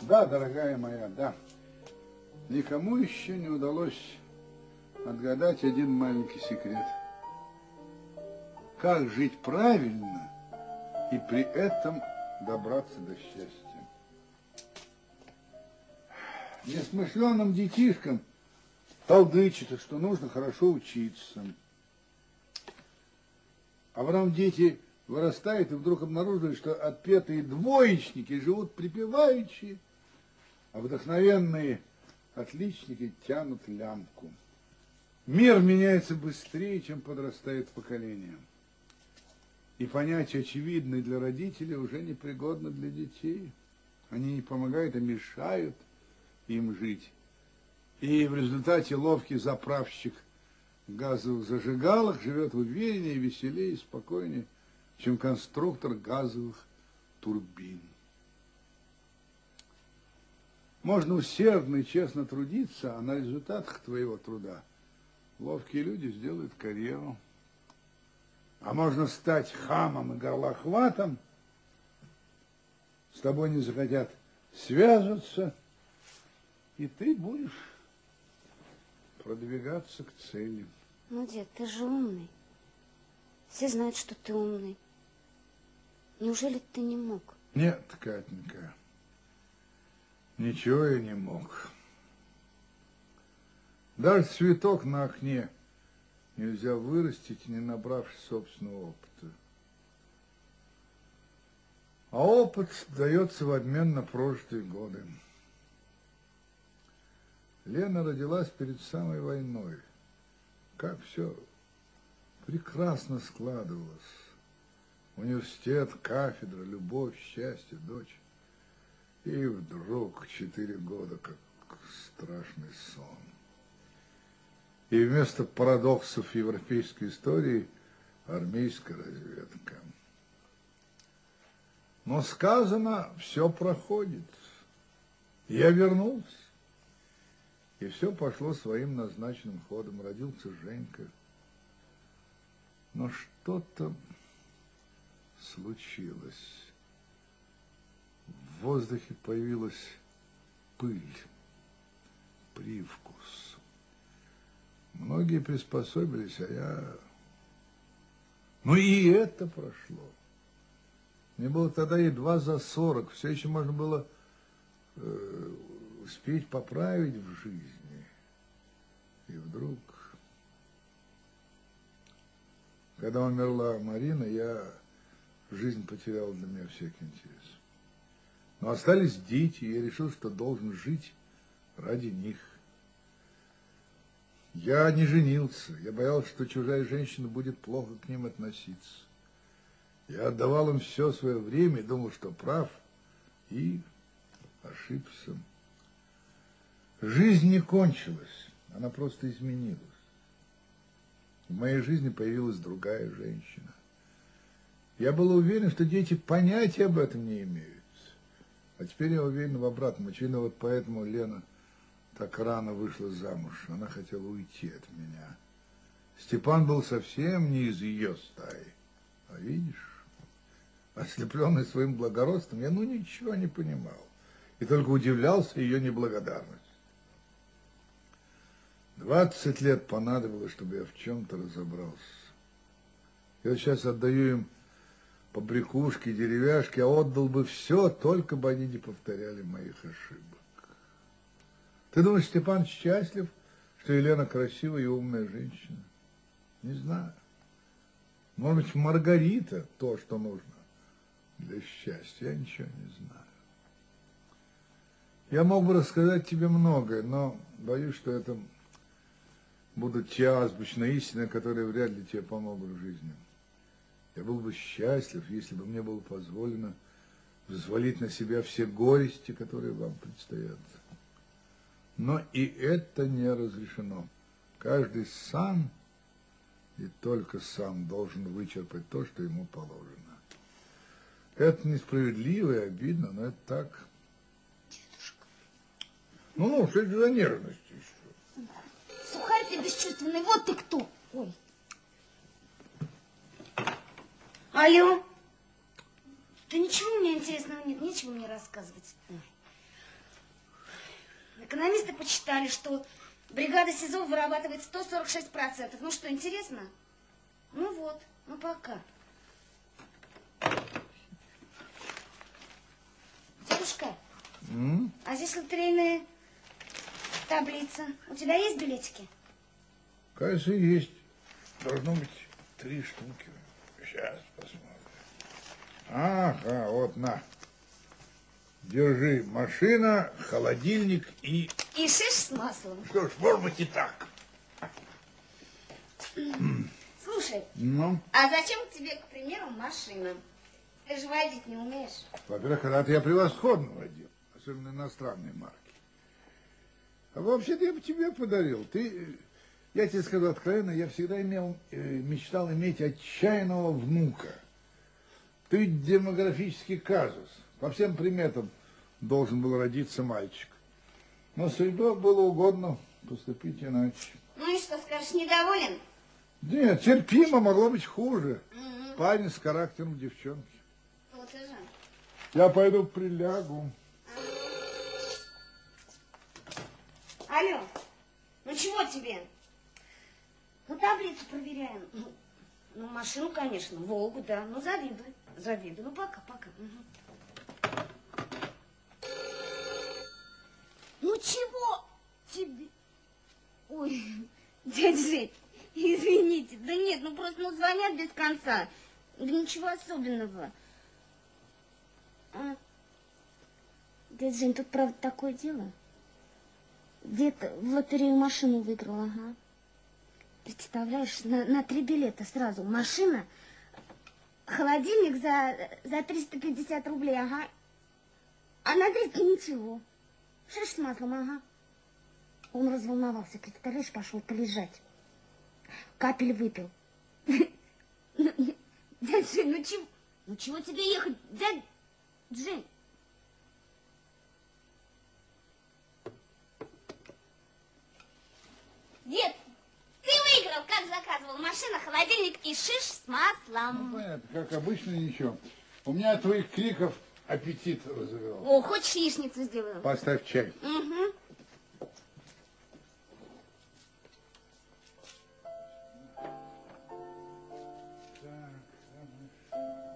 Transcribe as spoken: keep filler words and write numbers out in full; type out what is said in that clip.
Да, дорогая моя, да. Никому еще не удалось отгадать один маленький секрет. Как жить правильно и при этом добраться до счастья. Несмышленным детишкам толдычится, что нужно хорошо учиться. А потом дети вырастают и вдруг обнаруживают, что отпетые двоечники живут припеваючи, а вдохновенные отличники тянут лямку. Мир меняется быстрее, чем подрастает поколение. И понятия, очевидные для родителей, уже непригодны для детей. Они не помогают, а мешают им жить. И в результате ловкий заправщик газовых зажигалок живет увереннее, веселее и спокойнее, чем конструктор газовых турбин. Можно усердно и честно трудиться, а на результатах твоего труда ловкие люди сделают карьеру. А можно стать хамом и горлохватом, с тобой не захотят связываться, и ты будешь продвигаться к цели. Ну, дед, ты же умный. Все знают, что ты умный. Неужели ты не мог? Нет, Катенька, ничего я не мог. Даже цветок на окне нельзя вырастить, не набравшись собственного опыта. А опыт дается в обмен на прожитые годы. Лена родилась перед самой войной. Как все прекрасно складывалось. Университет, кафедра, любовь, счастье, дочь. И вдруг четыре года, как страшный сон. И вместо парадоксов европейской истории армейская разведка. Но сказано, все проходит. Я вернулся. И все пошло своим назначенным ходом. Родился Женька. Но что-то случилось. В воздухе появилась пыль, привкус. Многие приспособились, а я... Ну и это прошло. Мне было тогда едва за сорок. Все еще можно было э, успеть поправить в жизни. И вдруг, когда умерла Марина, я жизнь потерял для меня всякий интерес. Но остались дети, и я решил, что должен жить ради них. Я не женился, я боялся, что чужая женщина будет плохо к ним относиться. Я отдавал им все свое время и думал, что прав, и ошибся. Жизнь не кончилась, она просто изменилась. В моей жизни появилась другая женщина. Я был уверен, что дети понятия об этом не имеют. А теперь я уверен в обратном. Очевидно, вот поэтому Лена так рано вышла замуж. Она хотела уйти от меня. Степан был совсем не из ее стаи. А видишь, ослепленный своим благородством, я ну ничего не понимал. И только удивлялся ее неблагодарности. Двадцать лет понадобилось, чтобы я в чем-то разобрался. Я сейчас отдаю им побрякушки, деревяшки, а отдал бы все, только бы они не повторяли моих ошибок. Ты думаешь, Степан счастлив, что Елена красивая и умная женщина? Не знаю. Может быть, Маргарита то, что нужно для счастья, я ничего не знаю. Я мог бы рассказать тебе многое, но боюсь, что это будут те азбучные истины, которые вряд ли тебе помогут в жизни. Я был бы счастлив, если бы мне было позволено взвалить на себя все горести, которые вам предстоят. Но и это не разрешено. Каждый сам и только сам должен вычерпать то, что ему положено. Это несправедливо и обидно, но это так. Дедушка. Ну, ну, что это за нервность еще? Сухарь ты бесчувственный, вот ты кто. Ой. Алло. Да ничего у меня интересного нет, нечего мне рассказывать. Ой. Экономисты посчитали, что бригада СИЗО вырабатывает сто сорок шесть процентов. Ну что, интересно? Ну вот, ну пока. Дедушка, М? а здесь лотерейная таблица. У тебя есть билетики? Кажется, есть. Должно быть три штуки. Сейчас посмотрим. Ага, вот на. Держи. Машина, холодильник и... И шиш с маслом. Что ж, может быть и так. Слушай, Ну, а зачем тебе, к примеру, машина? Ты же водить не умеешь. во-первых, когда-то я превосходно водил. Особенно иностранные марки. А вообще-то я бы тебе подарил. Ты... Я тебе скажу откровенно, я всегда имел, э, мечтал иметь отчаянного внука. Ты демографический казус. По всем приметам должен был родиться мальчик. Но судьбе было угодно поступить иначе. Ну и что, скажешь, недоволен? Нет, терпимо, могло быть хуже. Угу. Парень с характером девчонки. Вот и же. Я пойду прилягу. Алло, ну чего тебе? Ну, таблицу проверяем. Ну, ну, машину, конечно, Волгу, да. Ну, завидуй, завидуй. Ну, пока, пока. Угу. Ну, чего тебе? Ой, дядя Жень, извините. Да нет, ну просто ну, звонят без конца. Да ничего особенного. А, дядя Жень, тут правда такое дело. Где-то в лотерею машину выиграл, ага. Представляешь, на, на три билета сразу. Машина, холодильник за, за триста пятьдесят рублей, ага. А на третий ничего. Шиш с маслом, ага. Он разволновался, представляешь, пошел полежать. Капель выпил. Дядь Жень, ну чего? Ну чего тебе ехать, дядь Жень? Дед, ты выиграл, как заказывал, машина, холодильник и шиш с маслом. Ну, понятно, как обычно, ничего. У меня от твоих криков аппетит развел. О, хочешь яичницу сделаю? Поставь чай. Угу.